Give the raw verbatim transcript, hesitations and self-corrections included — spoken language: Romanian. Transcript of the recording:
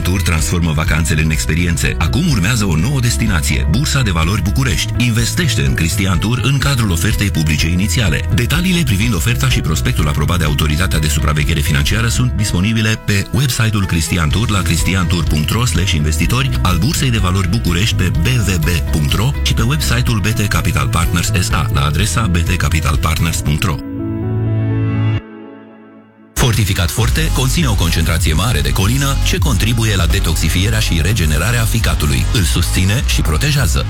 Tour transformă vacanțele în experiențe. Acum urmează o nouă destinație, Bursa de Valori București. Investește în Cristian Tour în cadrul ofertei publice inițiale. Detaliile privind oferta și prospectul aprobat de Autoritatea de Supraveghere Financiară sunt disponibile pe website-ul Cristian Tour la cristiantour punct ro slash investitori, al Bursei de Valori București pe b v b punct ro și pe website-ul B T Capital Partners S A la adresa b t capital partners punct ro. Fortificat Forte conține o concentrație mare de colină ce contribuie la detoxifierea și regenerarea ficatului. Îl susține și protejează.